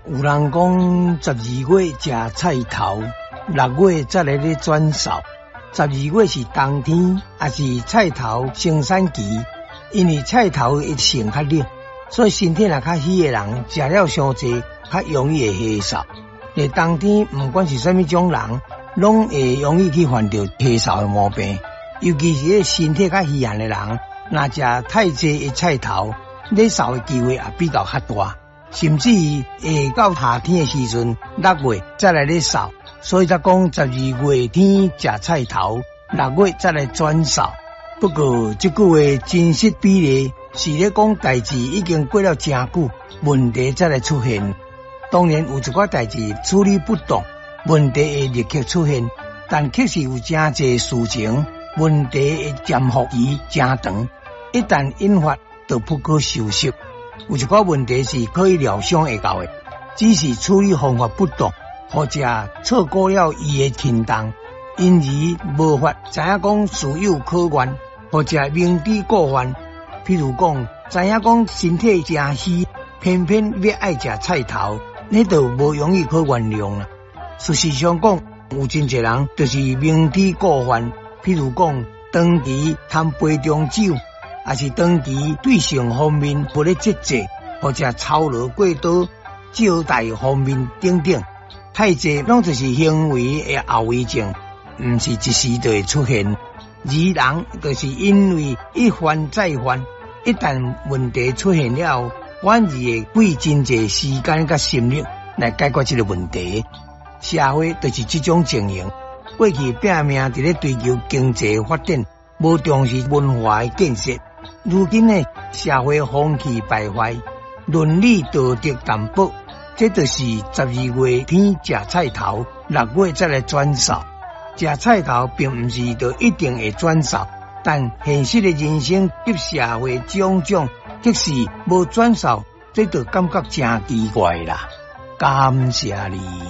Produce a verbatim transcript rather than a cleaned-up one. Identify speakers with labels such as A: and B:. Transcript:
A: 有人讲十二月食菜头，六月才来咧转扫。十二月是冬天，也是菜头生产期。因为菜头一性较冷，所以身体若较虚的人食了伤济，较容易会下扫。在冬天，不管是啥物种人，拢会容易去患到下扫的毛病。尤其是身体较虚寒的人，若食太济的菜头，咧扫的机会也比较较大。甚至会到夏天的时阵，六月再来咧扫，所以才讲十二月天食菜头，六月再来转扫。不过这句话真实比例是咧讲代志已经过了真久，问题才来出现。当然有一寡代志处理不当，问题会立刻出现，但确实有真济事情，问题会潜伏期真长，一旦引发就不可收拾。有一寡问题是可以疗伤会到的，只是处理方法不当，或者错过了伊的轻重，因而无法知影讲事有可原，或者明知故犯。譬如讲，知影讲身体真虚，偏偏要爱食菜头，那就无容易可原谅啦。事实上讲，有真侪人就是明知故犯，譬如讲长期贪杯中酒。也是长期对性方面不咧节制，或者操劳过多、招待方面等等，太济拢就是行为的后遗症，唔是一时就会出现。而人就是因为一犯再犯，一旦问题出现了，反而会费真济时间甲心力来解决这个问题。社会就是这种情形，过去拼命伫咧追求经济发展，无重视文化的建设。如今呢，社会风气败坏，伦理道德淡薄，这就是十二月天食菜头，六月再来转扫。食菜头并不是就一定会转扫，但现实的人生及社会种种，即使无转扫，这就感觉真奇怪啦。感谢你。